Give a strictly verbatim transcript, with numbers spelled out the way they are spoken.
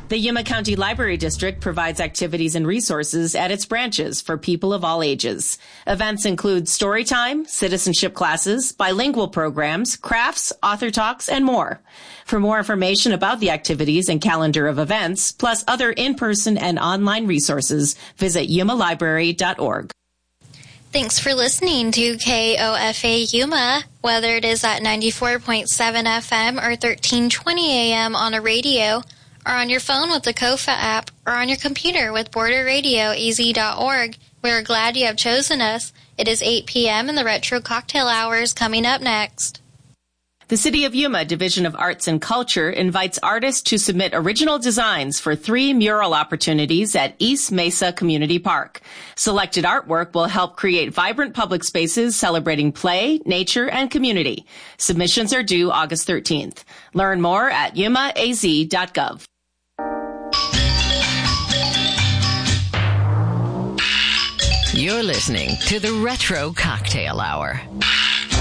The Yuma County Library District provides activities and resources at its branches for people of all ages. Events include story time, citizenship classes, bilingual programs, crafts, author talks, and more. For more information about the activities and calendar of events, plus other in-person and online resources, visit yuma library dot org. Thanks for listening to K O F A Yuma, whether it is at ninety-four point seven F M or thirteen twenty A M on a radio, or on your phone with the Kofa app, or on your computer with border radio a z dot org. We are glad you have chosen us. It is eight p.m. and the Retro Cocktail Hour is coming up next. The City of Yuma Division of Arts and Culture invites artists to submit original designs for three mural opportunities at East Mesa Community Park. Selected artwork will help create vibrant public spaces celebrating play, nature, and community. Submissions are due August thirteenth. Learn more at yuma a z dot gov. You're listening to the Retro Cocktail Hour.